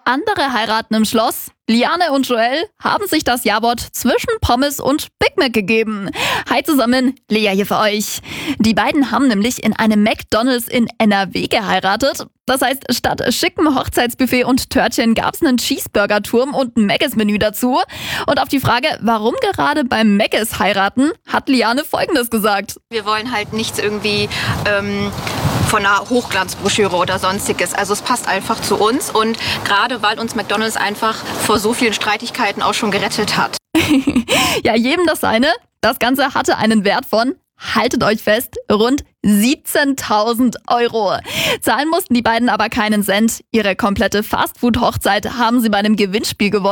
Andere heiraten im Schloss. Liane und Joel haben sich das Jawort zwischen Pommes und Big Mac gegeben. Hi zusammen, Lea hier für euch. Die beiden haben nämlich in einem McDonald's in NRW geheiratet. Das heißt, statt schickem Hochzeitsbuffet und Törtchen gab's einen Cheeseburger-Turm und ein Mc's-Menü dazu. Und auf die Frage, warum gerade beim Mc's heiraten, hat Liane Folgendes gesagt. Wir wollen halt nichts irgendwie von einer Hochglanzbroschüre oder sonstiges. Also es passt einfach zu uns und gerade weil uns McDonald's einfach vor so vielen Streitigkeiten auch schon gerettet hat. Ja, jedem das seine. Das Ganze hatte einen Wert von, haltet euch fest, rund 17.000 Euro. Zahlen mussten die beiden aber keinen Cent. Ihre komplette Fastfood-Hochzeit haben sie bei einem Gewinnspiel gewonnen.